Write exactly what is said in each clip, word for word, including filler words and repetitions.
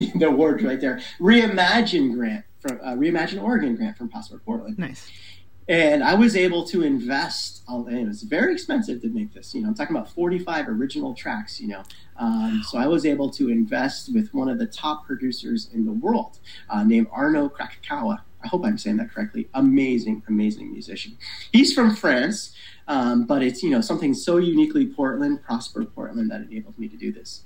the word right there. Reimagine grant from uh, Reimagine Oregon grant from Prosper Portland. Nice. And I was able to invest, and it was very expensive to make this. You know, I'm talking about forty-five original tracks, you know. Um, so I was able to invest with one of the top producers in the world uh, named Arno Krakakawa. I hope I'm saying that correctly. Amazing, amazing musician. He's from France, um, but it's, you know, something so uniquely Portland, Prosper Portland, that enabled me to do this.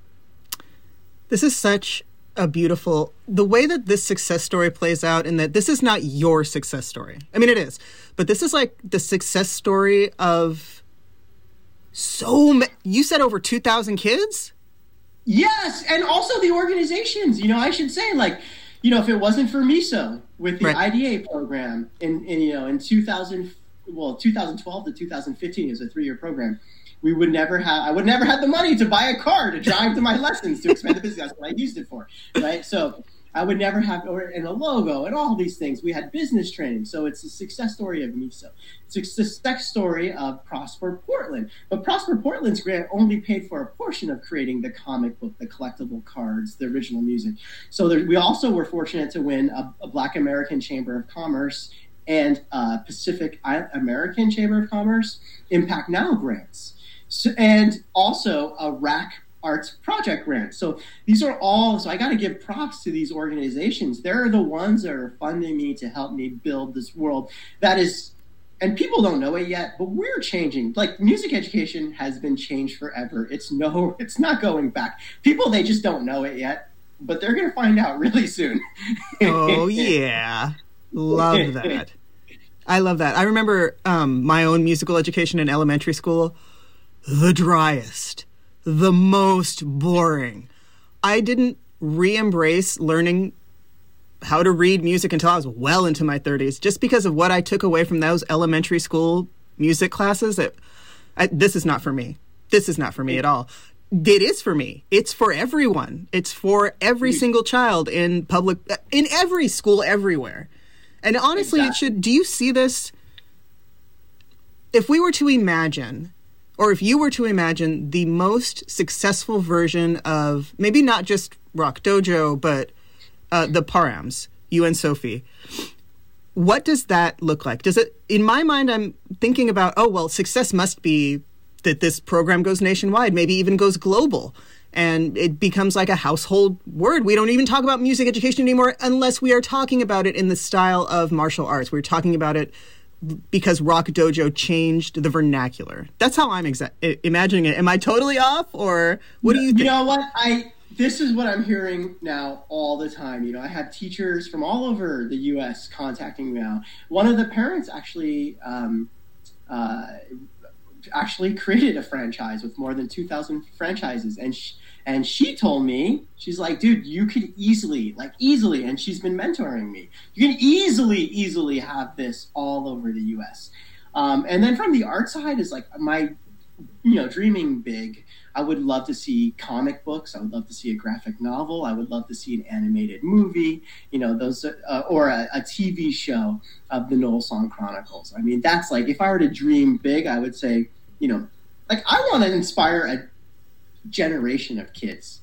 This is such a beautiful, the way that this success story plays out, and that this is not your success story. I mean, it is, but this is like the success story of so many, you said over two thousand kids? Yes, and also the organizations, you know, I should say, like, you know, if it wasn't for MISO with the right. I D A program in, in, you know, in two thousand, well, two thousand twelve to two thousand fifteen is a three-year program. We would never have, I would never have the money to buy a car to drive to my lessons to expand the business. That's what I used it for, right? So I would never have, or, and a logo and all these things. We had business training. So it's a success story of MISO. It's a success story of Prosper Portland. But Prosper Portland's grant only paid for a portion of creating the comic book, the collectible cards, the original music. So there, we also were fortunate to win a, a Black American Chamber of Commerce and uh, Pacific American Chamber of Commerce Impact Now grants. So, and also a R A C Arts Project grant. So these are all, so I got to give props to these organizations. They're the ones that are funding me to help me build this world that is, and people don't know it yet, but we're changing. Like, music education has been changed forever. It's no, it's not going back. People, they just don't know it yet, but they're going to find out really soon. Oh, yeah. Love that. I love that. I remember um, my own musical education in elementary school. The driest, the most boring. I didn't re-embrace learning how to read music until I was well into my thirties, just because of what I took away from those elementary school music classes. That I, this is not for me. This is not for me at all. It is for me. It's for everyone. It's for every single child in public, in every school, everywhere. And honestly, exactly. It should, do you see this? If we were to imagine... Or if you were to imagine the most successful version of maybe not just Rock Dojo, but uh, the Params, you and Sophie, what does that look like? Does it, in my mind, I'm thinking about, oh, well, success must be that this program goes nationwide, maybe even goes global, and it becomes like a household word. We don't even talk about music education anymore unless we are talking about it in the style of martial arts. We're talking about it because Rock Dojo changed the vernacular. That's how I'm exa- imagining it. Am I totally off, or what do you think? You know what? I this is what I'm hearing now all the time. You know, I have teachers from all over the U S contacting me now. One of the parents actually um, uh, actually created a franchise with more than two thousand franchises, and she, and she told me, she's like, dude, you could easily, like easily, and she's been mentoring me, you can easily, easily have this all over the U S. Um, and then from the art side is like my, you know, dreaming big. I would love to see comic books. I would love to see a graphic novel. I would love to see an animated movie, you know, those, uh, or a, a T V show of the Noel Song Chronicles. I mean, that's like, if I were to dream big, I would say, you know, like I want to inspire a generation of kids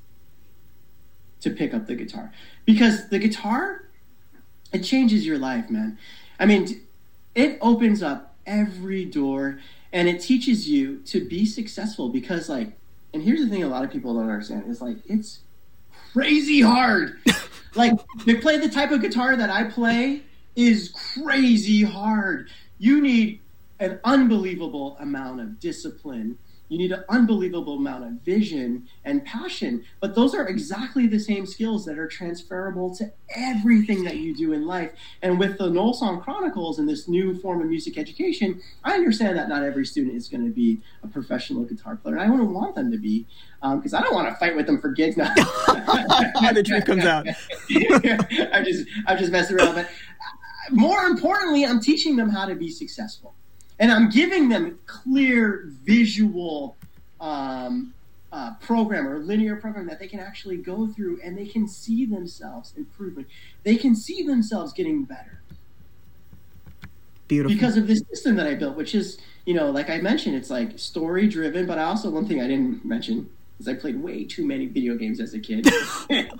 to pick up the guitar, because the guitar, it changes your life, man. I mean, it opens up every door and it teaches you to be successful, because like, and here's the thing a lot of people don't understand is like, it's crazy hard. Like, to play the type of guitar that I play is crazy hard. You need an unbelievable amount of discipline. You need an unbelievable amount of vision and passion. But those are exactly the same skills that are transferable to everything that you do in life. And with the Noel Song Chronicles and this new form of music education, I understand that not every student is going to be a professional guitar player. I wouldn't want them to be, because um, I don't want to fight with them for gigs now. The truth comes out. I'm just, I'm just messing around. But more importantly, I'm teaching them how to be successful. And I'm giving them clear visual um, uh, program or linear program that they can actually go through, and they can see themselves improving. They can see themselves getting better. Beautiful. Because of this system that I built, which is, you know, like I mentioned, it's like story driven, but I also, one thing I didn't mention is I played way too many video games as a kid.